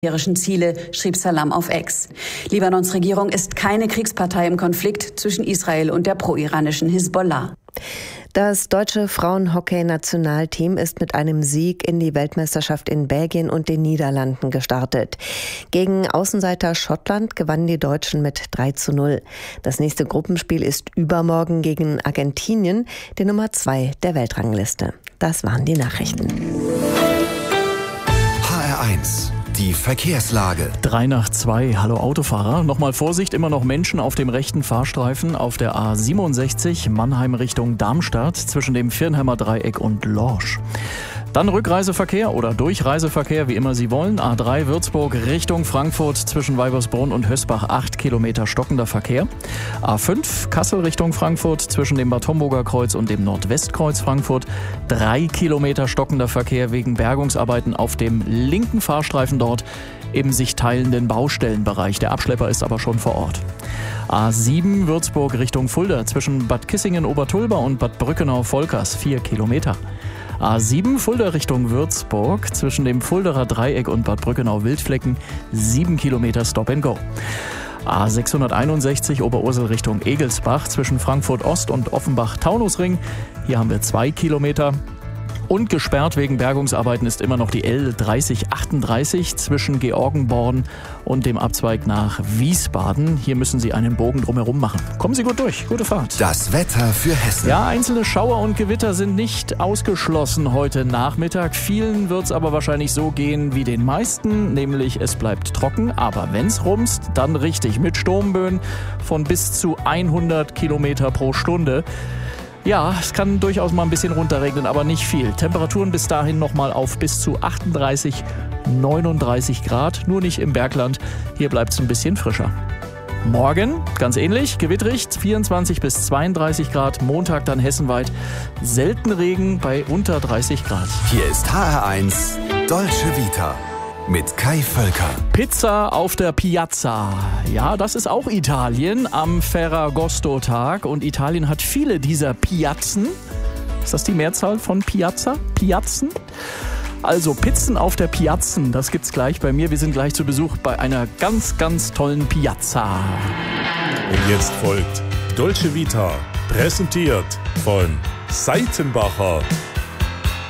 militärischen Ziele, schrieb Salam auf X. Libanons Regierung ist keine Kriegspartei im Konflikt zwischen Israel und der pro-iranischen Hisbollah. Das deutsche Frauenhockey-Nationalteam ist mit einem Sieg in die Weltmeisterschaft in Belgien und den Niederlanden gestartet. Gegen Außenseiter Schottland gewannen die Deutschen mit 3:0. Das nächste Gruppenspiel ist übermorgen gegen Argentinien, die Nummer 2 der Weltrangliste. Das waren die Nachrichten. HR1, die Verkehrslage. 3:02. Hallo Autofahrer. Nochmal Vorsicht, immer noch Menschen auf dem rechten Fahrstreifen auf der A67 Mannheim Richtung Darmstadt zwischen dem Viernheimer Dreieck und Lorsch. Dann Rückreiseverkehr oder Durchreiseverkehr, wie immer Sie wollen. A3 Würzburg Richtung Frankfurt zwischen Weibersbrunn und Hösbach 8 Kilometer stockender Verkehr. A5 Kassel Richtung Frankfurt zwischen dem Bad Homburger Kreuz und dem Nordwestkreuz Frankfurt 3 Kilometer stockender Verkehr wegen Bergungsarbeiten auf dem linken Fahrstreifen dort im sich teilenden Baustellenbereich. Der Abschlepper ist aber schon vor Ort. A7 Würzburg Richtung Fulda zwischen Bad Kissingen-Obertulba und Bad Brückenau-Volkers 4 Kilometer. A7 Fulda Richtung Würzburg zwischen dem Fulderer Dreieck und Bad Brückenau-Wildflecken 7 Kilometer Stop and Go. A661 Oberursel Richtung Egelsbach zwischen Frankfurt Ost und Offenbach-Taunusring. Hier haben wir 2 Kilometer. Und gesperrt wegen Bergungsarbeiten ist immer noch die L3038 zwischen Georgenborn und dem Abzweig nach Wiesbaden. Hier müssen Sie einen Bogen drumherum machen. Kommen Sie gut durch. Gute Fahrt. Das Wetter für Hessen. Ja, einzelne Schauer und Gewitter sind nicht ausgeschlossen heute Nachmittag. Vielen wird es aber wahrscheinlich so gehen wie den meisten, nämlich es bleibt trocken. Aber wenn es rumst, dann richtig mit Sturmböen von bis zu 100 Kilometer pro Stunde. Ja, es kann durchaus mal ein bisschen runterregnen, aber nicht viel. Temperaturen bis dahin nochmal auf bis zu 38, 39 Grad, nur nicht im Bergland. Hier bleibt es ein bisschen frischer. Morgen, ganz ähnlich, gewitterig, 24 bis 32 Grad. Montag dann hessenweit selten Regen bei unter 30 Grad. Hier ist HR1 Dolce Vita mit Kai Völker. Pizza auf der Piazza. Ja, das ist auch Italien am Ferragosto-Tag. Und Italien hat viele dieser Piazzen. Ist das die Mehrzahl von Piazza? Piazzen? Also Pizzen auf der Piazzen, das gibt's gleich bei mir. Wir sind gleich zu Besuch bei einer ganz, ganz tollen Piazza. Und jetzt folgt Dolce Vita, präsentiert von Seitenbacher.